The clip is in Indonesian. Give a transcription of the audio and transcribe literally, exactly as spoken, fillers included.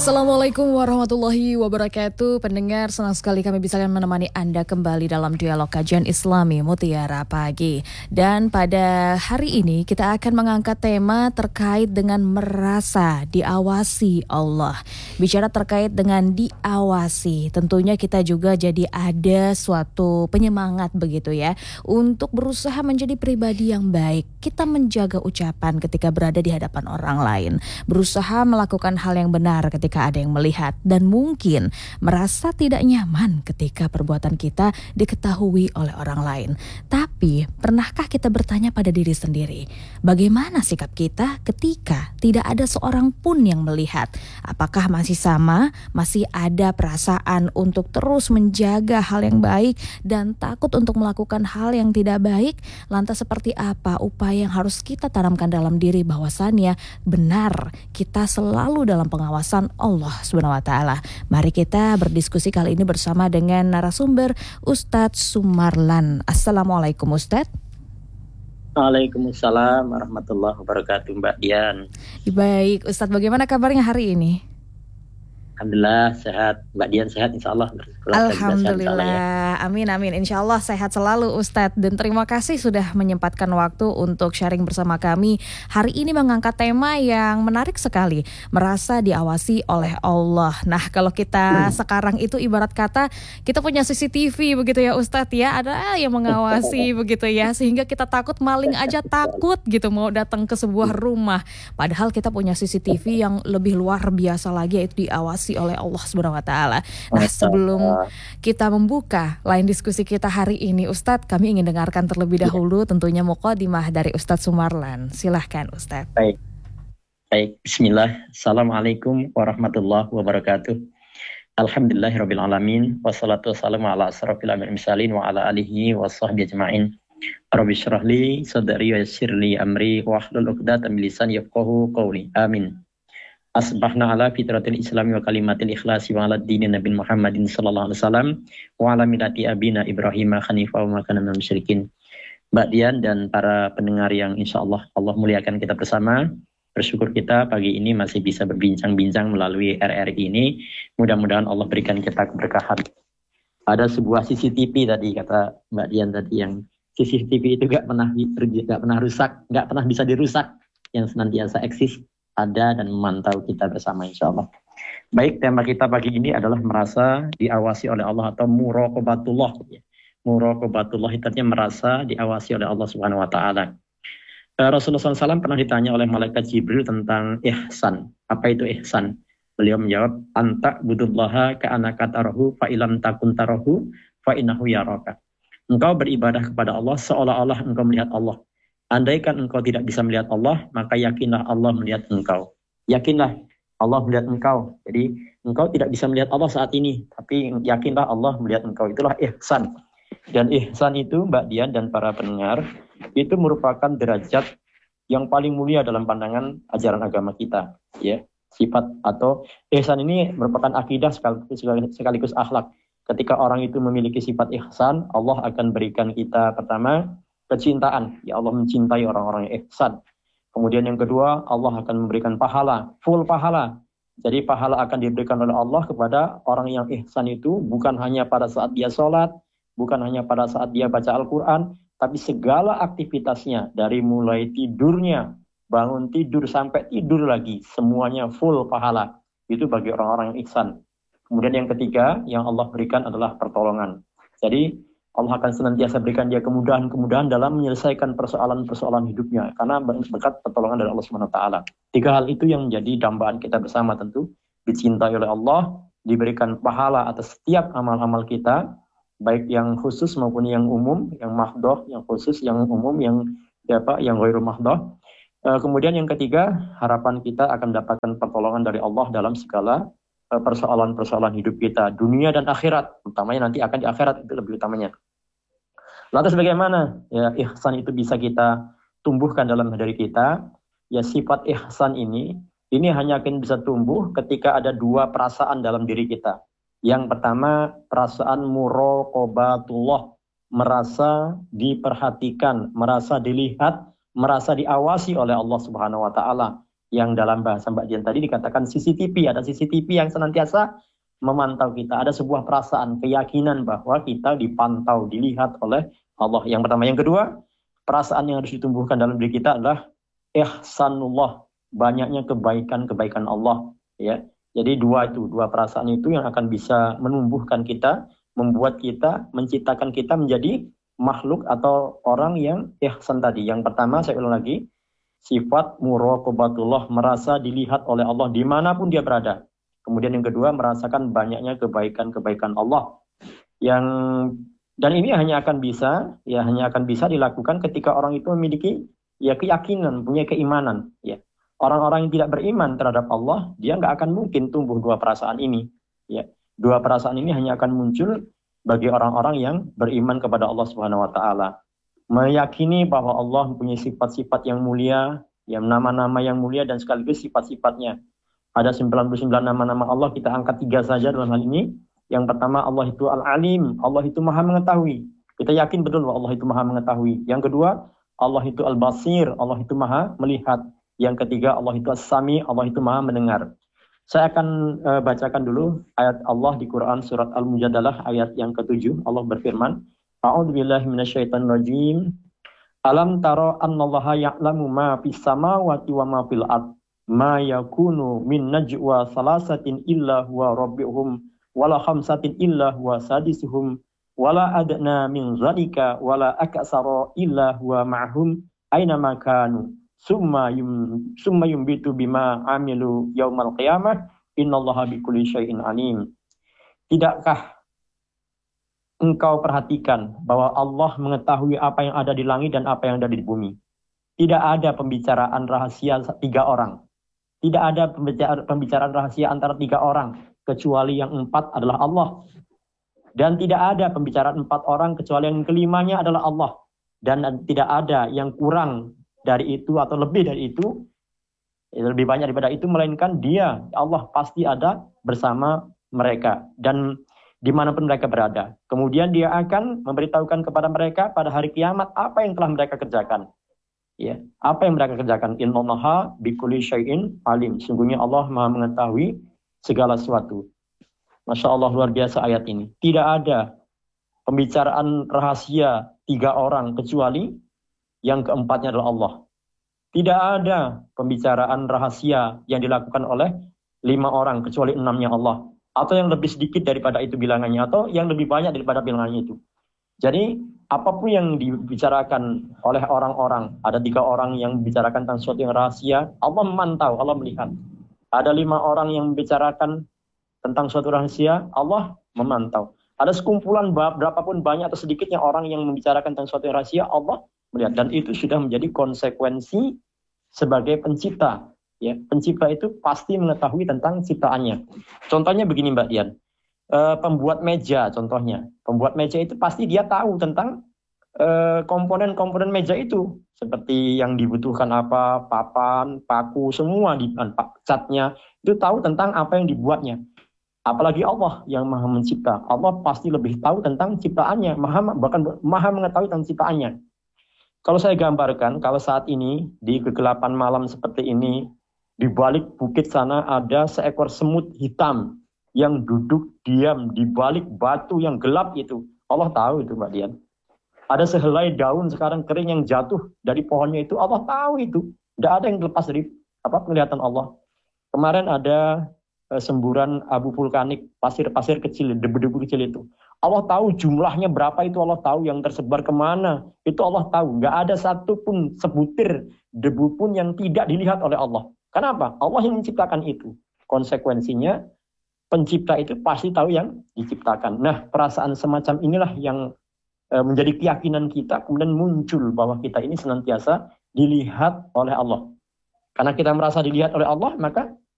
Assalamualaikum warahmatullahi wabarakatuh. Pendengar, senang sekali kami bisa menemani Anda kembali dalam dialog kajian Islami Mutiara Pagi. Dan pada hari ini kita akan mengangkat tema terkait dengan merasa diawasi Allah. Bicara terkait dengan diawasi, tentunya kita juga jadi ada suatu penyemangat begitu ya, untuk berusaha menjadi pribadi yang baik. Kita menjaga ucapan ketika berada di hadapan orang lain, berusaha melakukan hal yang benar ketika ada yang melihat, dan mungkin merasa tidak nyaman ketika perbuatan kita diketahui oleh orang lain. Tapi pernahkah kita bertanya pada diri sendiri, bagaimana sikap kita ketika tidak ada seorang pun yang melihat? Apakah masih sama, masih ada perasaan untuk terus menjaga hal yang baik dan takut untuk melakukan hal yang tidak baik? Lantas seperti apa upaya yang harus kita tanamkan dalam diri bahwasannya benar kita selalu dalam pengawasan Allah subhanahu wa taala? Mari kita berdiskusi kali ini bersama dengan narasumber Ustadz Sumarlan. Assalamualaikum Ustadz. Waalaikumsalam warahmatullahi wabarakatuh, Mbak Dian. Baik Ustadz, bagaimana kabarnya hari ini? Alhamdulillah sehat, Mbak Dian sehat insya Allah. Alhamdulillah, amin amin, insya Allah sehat selalu Ustadz. Dan terima kasih sudah menyempatkan waktu untuk sharing bersama kami. Hari ini mengangkat tema yang menarik sekali, merasa diawasi oleh Allah. Nah, kalau kita hmm. sekarang itu ibarat kata kita punya C C T V begitu ya Ustadz ya, ada yang mengawasi begitu ya, sehingga kita takut maling aja takut gitu mau datang ke sebuah rumah. Padahal kita punya C C T V yang lebih luar biasa lagi, yaitu diawasi oleh Allah subhanahu wa taala. Nah, sebelum kita membuka lain diskusi kita hari ini Ustadz, kami ingin dengarkan terlebih dahulu tentunya muqaddimah dari Ustadz Sumarlan. Silahkan Ustadz. Baik, baik. Bismillah. Assalamualaikum warahmatullahi wabarakatuh. Alhamdulillahirabbil alamin, wassalatu wassalamu ala asrofil anbiya'i wal mursalin wa ala alihi washabbihi ajmain. Rabbi shrah li sadri wa yassir li amri wahlul 'uqdatam min lisani yafqahu qawli. Amin. Asbahna ala fitratil islami wa kalimatil ikhlasi wa ala dini Nabi Muhammadin sallallahu alaihi wasallam wa ala millati abina Ibrahim hanifah wa ma kana minal musyrikin. Mbak Dian dan para pendengar yang insya Allah Allah muliakan kita bersama, bersyukur kita pagi ini masih bisa berbincang-bincang melalui R R I ini. Mudah-mudahan Allah berikan kita keberkahan. Ada sebuah C C T V tadi kata Mbak Dian tadi, yang C C T V itu gak pernah gak pernah rusak, gak pernah bisa dirusak, yang senantiasa eksis, ada dan memantau kita bersama insya Allah. Baik, tema kita pagi ini adalah merasa diawasi oleh Allah atau muraqabatullah. Muraqabatullah itu artinya merasa diawasi oleh Allah subhanahu wa ta'ala. Rasulullah shallallahu alaihi wasallam pernah ditanya oleh malaikat Jibril tentang ihsan. Apa itu ihsan? Beliau menjawab, anta budullaha ka'anaka tarahu fa ilam takun tarahu fa innahu yaraka. Engkau beribadah kepada Allah seolah-olah engkau melihat Allah. Andaikan engkau tidak bisa melihat Allah, maka yakinlah Allah melihat engkau. Yakinlah Allah melihat engkau. Jadi engkau tidak bisa melihat Allah saat ini, tapi yakinlah Allah melihat engkau. Itulah ihsan. Dan ihsan itu, Mbak Dian dan para pendengar, itu merupakan derajat yang paling mulia dalam pandangan ajaran agama kita. Ya, sifat atau ihsan ini merupakan akidah sekaligus, sekaligus akhlak. Ketika orang itu memiliki sifat ihsan, Allah akan berikan kita pertama kecintaan, ya Allah mencintai orang-orang yang ihsan. Kemudian yang kedua, Allah akan memberikan pahala, full pahala. Jadi pahala akan diberikan oleh Allah kepada orang yang ihsan itu bukan hanya pada saat dia sholat, bukan hanya pada saat dia baca Al-Quran, tapi segala aktivitasnya, dari mulai tidurnya, bangun tidur sampai tidur lagi, semuanya full pahala. Itu bagi orang-orang yang ihsan. Kemudian yang ketiga yang Allah berikan adalah pertolongan. Jadi Allah akan senantiasa berikan dia kemudahan-kemudahan dalam menyelesaikan persoalan-persoalan hidupnya karena berkat pertolongan dari Allah subhanahu wa taala. Tiga hal itu yang menjadi dambaan kita bersama tentu, dicintai oleh Allah, diberikan pahala atas setiap amal-amal kita, baik yang khusus maupun yang umum, yang mahdoh, yang khusus, yang umum, yang apa, yang ghairu mahdoh. E, kemudian yang ketiga, harapan kita akan mendapatkan pertolongan dari Allah dalam segala e, persoalan-persoalan hidup kita, dunia dan akhirat, utamanya nanti akan di akhirat itu lebih utamanya. Lantas bagaimana ya ihsan itu bisa kita tumbuhkan dalam diri kita? Ya, sifat ihsan ini ini hanya akan bisa tumbuh ketika ada dua perasaan dalam diri kita. Yang pertama, perasaan muraqabatullah, merasa diperhatikan, merasa dilihat, merasa diawasi oleh Allah Subhanahu wa taala. yang dalam bahasa Mbak Dian tadi dikatakan C C T V. Ada C C T V yang senantiasa memantau kita. Ada sebuah perasaan, keyakinan bahwa kita dipantau, dilihat oleh Allah. Yang pertama. Yang kedua, perasaan yang harus ditumbuhkan dalam diri kita adalah ihsanullah, banyaknya kebaikan-kebaikan Allah. Ya, jadi dua itu, dua perasaan itu yang akan bisa menumbuhkan kita, membuat kita, menciptakan kita menjadi makhluk atau orang yang ihsan tadi. Yang pertama, saya ulang lagi, sifat muraqabatullah, merasa dilihat oleh Allah dimanapun dia berada. Kemudian yang kedua, merasakan banyaknya kebaikan-kebaikan Allah. Yang dan ini hanya akan bisa, ya hanya akan bisa dilakukan ketika orang itu memiliki ya keyakinan, punya keimanan. Ya, orang-orang yang tidak beriman terhadap Allah, dia nggak akan mungkin tumbuh dua perasaan ini. Ya, dua perasaan ini hanya akan muncul bagi orang-orang yang beriman kepada Allah Subhanahu Wa Taala, meyakini bahwa Allah mempunyai sifat-sifat yang mulia, yang nama-nama yang mulia dan sekaligus sifat-sifatnya. Ada sembilan puluh sembilan nama-nama Allah, kita angkat tiga saja dalam hal ini. Yang pertama, Allah itu Al-Alim, Allah itu Maha Mengetahui. Kita yakin betul bahwa Allah itu Maha Mengetahui. Yang kedua, Allah itu Al-Basir, Allah itu Maha Melihat. Yang ketiga, Allah itu As-Sami, Allah itu Maha Mendengar. Saya akan uh, bacakan dulu ayat Allah di Quran surat Al-Mujadalah ayat yang ketujuh. Allah berfirman, A'udzubillahi minasyaitonirrajim. Alam taro annallaha ya'lamu ma fis samawati wa ma fil ard. Ma yakunu min najwa salasatin illa huwa rabbi'uhum wala khamsatin illa huwa sadisuhum wala adna min zalika wala aksara illa huwa ma'hum aina ma kanu. Summa yum summa yumbitu bima amilu yaumal qiyamah innallaha bikulli syai'in alim. Tidakkah engkau perhatikan bahwa Allah mengetahui apa yang ada di langit dan apa yang ada di bumi? Tidak ada pembicaraan rahasia tiga orang. Tidak ada pembicaraan, pembicaraan rahasia antara tiga orang kecuali yang empat adalah Allah. Dan tidak ada pembicaraan empat orang kecuali yang kelimanya adalah Allah. Dan tidak ada yang kurang dari itu atau lebih dari itu, lebih banyak daripada itu, melainkan dia, Allah pasti ada bersama mereka dan dimanapun mereka berada. Kemudian dia akan memberitahukan kepada mereka pada hari kiamat apa yang telah mereka kerjakan. Ya, apa yang mereka kerjakan. Innallaha bikulli syai'in alim. Sungguhnya Allah Maha mengetahui segala sesuatu. Masya Allah, luar biasa ayat ini. Tidak ada pembicaraan rahasia tiga orang kecuali yang keempatnya adalah Allah. Tidak ada pembicaraan rahasia yang dilakukan oleh lima orang kecuali enamnya Allah. Atau yang lebih sedikit daripada itu bilangannya. Atau yang lebih banyak daripada bilangannya itu. Jadi apapun yang dibicarakan oleh orang-orang, ada tiga orang yang membicarakan tentang sesuatu yang rahasia, Allah memantau, Allah melihat. Ada lima orang yang membicarakan tentang suatu rahasia, Allah memantau. Ada sekumpulan berapapun banyak atau sedikitnya orang yang membicarakan tentang suatu yang rahasia, Allah melihat. Dan itu sudah menjadi konsekuensi sebagai pencipta. Ya, pencipta itu pasti mengetahui tentang ciptaannya. Contohnya begini Mbak Dian, e, pembuat meja contohnya. Pembuat meja itu pasti dia tahu tentang e, komponen-komponen meja itu. Seperti yang dibutuhkan apa, papan, paku, semua, di, catnya. Itu tahu tentang apa yang dibuatnya. Apalagi Allah yang maha mencipta. Allah pasti lebih tahu tentang ciptaannya. Maha, bahkan maha mengetahui tentang ciptaannya. Kalau saya gambarkan, kalau saat ini di kegelapan malam seperti ini, di balik bukit sana ada seekor semut hitam yang duduk diam di balik batu yang gelap itu. Allah tahu itu Mbak Dian. Ada sehelai daun sekarang kering yang jatuh dari pohonnya itu, Allah tahu itu. Tidak ada yang lepas dari apa penglihatan Allah. Kemarin ada eh, semburan abu vulkanik, pasir-pasir kecil, debu-debu kecil itu. Allah tahu jumlahnya berapa itu, Allah tahu yang tersebar kemana. Itu Allah tahu. Nggak ada satu pun sebutir debu pun yang tidak dilihat oleh Allah. Kenapa? Allah yang menciptakan itu. Konsekuensinya, pencipta itu pasti tahu yang diciptakan. Nah, perasaan semacam inilah yang e, menjadi keyakinan kita, kemudian muncul bahwa kita ini senantiasa dilihat oleh Allah. Karena kita merasa dilihat oleh Allah, maka